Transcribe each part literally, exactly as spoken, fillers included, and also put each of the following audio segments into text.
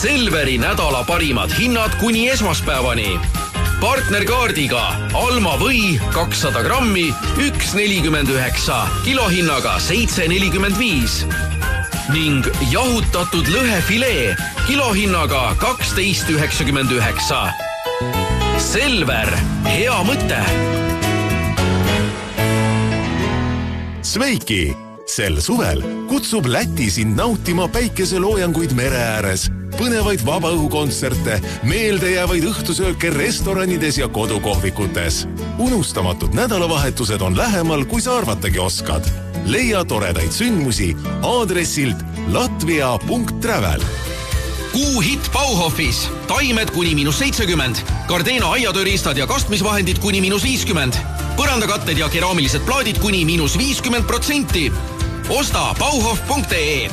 Selveri nädala parimad hinnad kuni esmaspäevani. Partnerkaardiga Alma või kakssada grammi üks nelikümmend üheksa, kilohinnaga seitse nelikümmend viis. Ning jahutatud lõhefilee kilohinnaga kaksteist üheksakümmend üheksa. Selver, hea mõte! Sveiki! Sel suvel kutsub Läti sind nautima päikeseloojanguid mere ääres, põnevaid vabaõhukontserte, meeldejäävaid õhtusööke restoranides ja kodukohvikutes. Unustamatud nädalavahetused on lähemal, kui sa arvatagi oskad. Leia toredaid sündmusi aadressilt latvia punkt travel. Kuu hitt Bauhofis. Taimed kuni miinus seitsekümmend. Gardena aiatööriistad ja kastmisvahendid kuni miinus viiskümmend. Põrandakatted ja keraamilised plaadid kuni miinus viiskümmend protsenti. Osta bauhof punkt ee.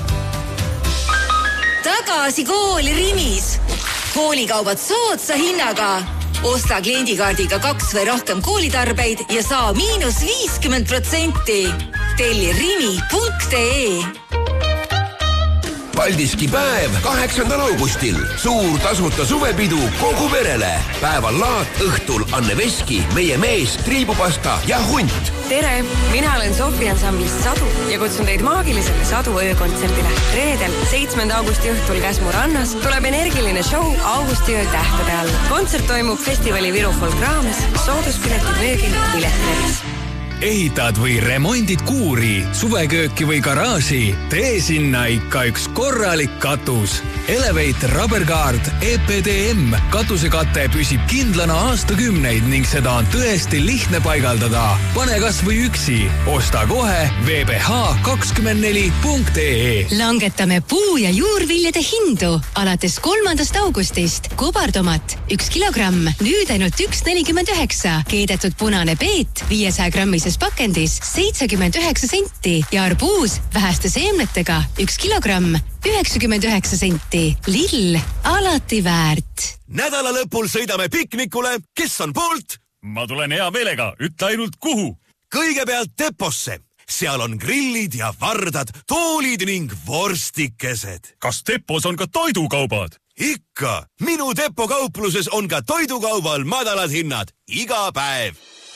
Tagasi kooli Rimis. Koolikaubad soodsa hinnaga. Osta kliendikaardiga kaks või rohkem koolitarbeid ja saa miinus viiskümmend protsenti. Telli rimi punkt ee. Paldiski päev kaheksandal augustil. Suur tasuta suvepidu kogu perele. Päeval laat, õhtul Anne Veski, meie mees, triibupasta ja hunt. Tere, mina olen Sofi ansamblist Sadu ja kutsun teid maagilisele Sadu öökontserdile. Reedel, seitsmenda augusti õhtul Käsmu rannas tuleb energiline show Augustiöö tähtede all. Kontsert toimub festivali Viru Folk raames, sooduspiletid müügil Piletilevis. Ehitad või remondid kuuri, suvekööki või garaaži, tee sinna ikka üks korralik katus. Elevate Rubberguard E P D M katusekate püsib kindlana aastakümneid ning seda on tõesti lihtne paigaldada. Pane kas või üksi. Osta kohe v b h kakskümmend neli punkt ee. Langetame puu- ja juurviljade hindu. Alates kolmandast augustist kobartomat üks kilogramm, nüüd ainult üks nelikümmend üheksa. Keedetud punane peet viiesaja grammises pakendis seitsekümmend üheksa senti ja arbuus väheste seemnetega üks kilogramm üheksakümmend üheksa senti. Lill, alati väärt. Nädala lõpul sõidame piknikule. Kes on poolt? Ma tulen hea meelega. Ütle ainult kuhu. Kõigepealt Deposse. Seal on grillid ja vardad, toolid ning vorstikesed. Kas Depos on ka toidukaubad? Ikka. Minu Depo kaupluses on ka toidukaubal madalad hinnad. Iga päev.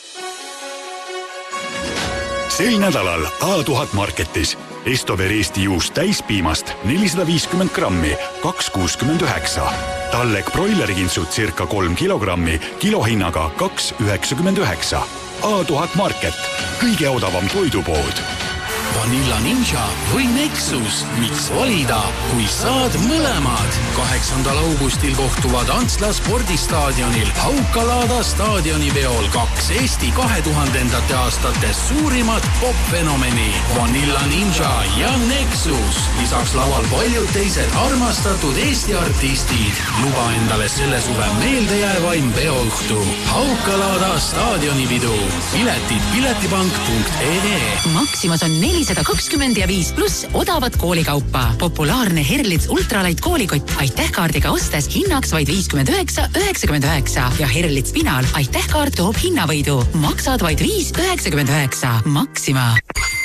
Sel nädalal A tuhat Marketis Estover Eesti juust täispiimast nelisada viiskümmend grammi, kaks kuuskümmend üheksa. Tallek broilerikintsud circa kolm kilogrammi, kilohinnaga kaks üheksakümmend üheksa. A tuhat Market, kõige odavam toidupood. Vanilla Ninja või Nexus. Miks valida, kui saad mõlemad? kaheksandal augustil kohtuvad Antsla spordistaadionil Haukalaada staadioniveol kaks Eesti kahe tuhandendate aastate suurimat popfenomeni. Vanilla Ninja ja Nexus. Lisaks laval paljud teised armastatud Eesti artistid. Luba endale selle suve meeldejäävaim peoõhtu. Haukalaada staadionipidu. Piletid piletipank punkt ee. Maximas on nelisada kakskümmend ja viis pluss odavat koolikaupa. Populaarne Herlitz ultralight koolikott aitähkaardiga ostes hinnaks vaid viiskümmend üheksa üheksakümmend üheksa ja Herlitz Pinal aitähkaart toob hinnavõidu. Maksad vaid viis üheksakümmend üheksa. Maxima.